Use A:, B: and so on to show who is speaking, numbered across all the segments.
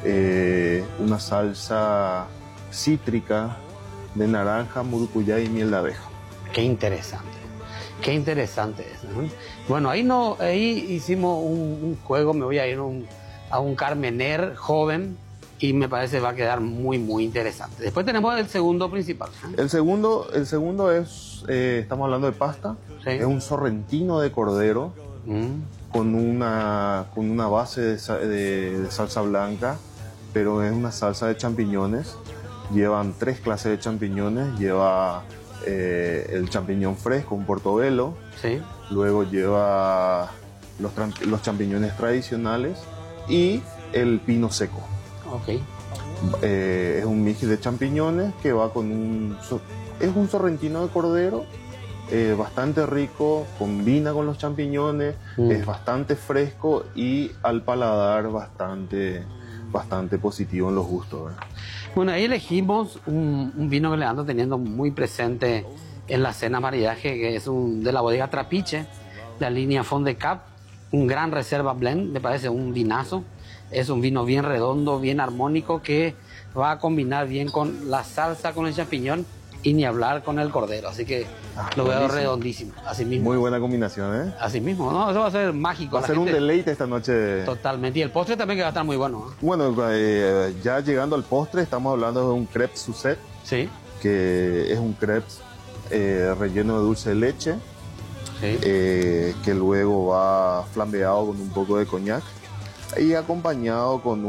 A: una salsa cítrica de naranja, murucuyá y miel de abeja.
B: Qué interesante eso, ¿no? Bueno, ahí hicimos un juego, me voy a ir a un Carmener joven y me parece va a quedar muy, muy interesante. Después tenemos el segundo principal, ¿no?
A: El segundo es, estamos hablando de pasta,
B: Sí.
A: Es un sorrentino de cordero con una base de salsa blanca, pero es una salsa de champiñones. Llevan 3 clases de champiñones, lleva el champiñón fresco, un portobelo,
B: Sí.
A: luego lleva los champiñones tradicionales y el pino seco.
B: Ok.
A: Es un mix de champiñones que va con es un sorrentino de cordero bastante rico, combina con los champiñones, es bastante fresco y al paladar bastante positivo en los gustos, ¿verdad?
B: Bueno, ahí elegimos un vino que le ando teniendo muy presente en la cena maridaje, que es de la bodega Trapiche, la línea Fond de Cap, un gran reserva blend, me parece un vinazo. Es un vino bien redondo, bien armónico, que va a combinar bien con la salsa, con el champiñón y ni hablar con el cordero. Así que lo veo
A: buenísimo.
B: redondísimo, así mismo.
A: Muy buena combinación, ¿eh?
B: Así mismo, ¿no? Eso va a ser mágico.
A: Va a ser un deleite esta noche.
B: Totalmente. Y el postre también que va a estar muy bueno, ¿eh?
A: Bueno, ya llegando al postre, estamos hablando de un crêpe Suzette,
B: Sí.
A: que es un crêpe relleno de dulce de leche,
B: Sí.
A: que luego va flambeado con un poco de coñac y acompañado con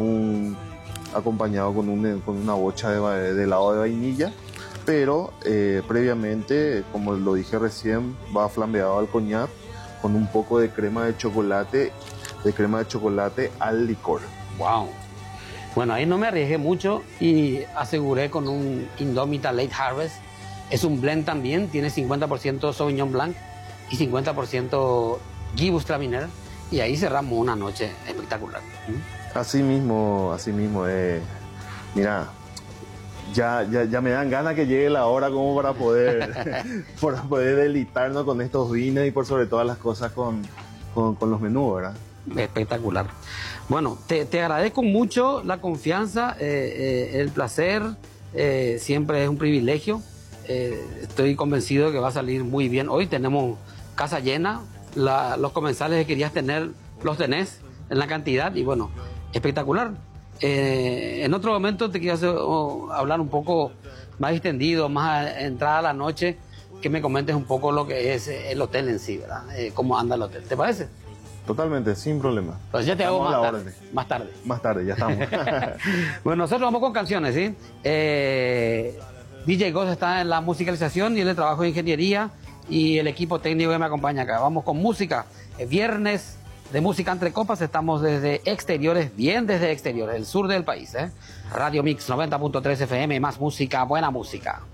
A: una bocha de helado de vainilla, pero previamente, como lo dije recién, va flambeado al coñac con un poco de crema de chocolate al licor.
B: Wow. Bueno, ahí no me arriesgué mucho y aseguré con un Indomita Late Harvest. Es un blend también, tiene 50% Sauvignon Blanc y 50% Gibus Traminer. Y ahí cerramos una noche espectacular.
A: Así mismo, mira, ya me dan ganas que llegue la hora como para poder deleitarnos con estos vinos y por sobre todas las cosas con los menús, ¿verdad?
B: Espectacular. Bueno, te agradezco mucho la confianza, el placer, siempre es un privilegio. Estoy convencido que va a salir muy bien. Hoy tenemos casa llena, los comensales que querías tener, los tenés en la cantidad y bueno, espectacular. En otro momento te quiero hablar un poco más extendido, más entrada a la noche, que me comentes un poco lo que es el hotel en sí, ¿verdad? Cómo anda el hotel, ¿te parece?
A: Totalmente, sin problema.
B: Pues ya te hago más tarde.
A: Más tarde, ya estamos.
B: Bueno, nosotros vamos con canciones, ¿sí? DJ Ghost está en la musicalización y en el trabajo de ingeniería y el equipo técnico que me acompaña acá. Vamos con música. Viernes de música entre copas, estamos desde exteriores, bien desde exteriores, el sur del país, ¿eh? Radio Mix 90.3 FM, más música, buena música.